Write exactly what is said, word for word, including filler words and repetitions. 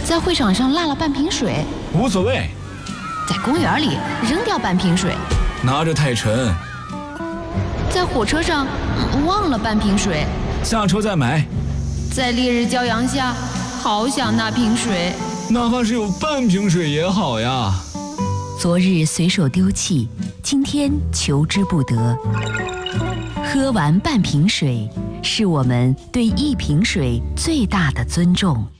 在会场上落了半瓶水， 无所谓； 在公园里扔掉半瓶水， 拿着太沉； 在火车上忘了半瓶水， 下车再买； 在烈日骄阳下，好想那瓶水， 哪怕是有半瓶水也好呀。 昨日随手丢弃，今天求之不得。喝完半瓶水，是我们对一瓶水最大的尊重。